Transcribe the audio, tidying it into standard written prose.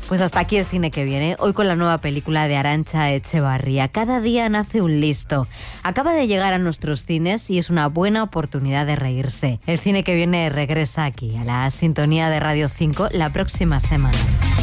Pues hasta aquí el cine que viene, hoy con la nueva película de Arantxa Echevarría. Cada día nace un listo. Acaba de llegar a nuestros cines y es una buena oportunidad de reírse. El cine que viene regresa aquí, a la sintonía de Radio 5, la próxima semana.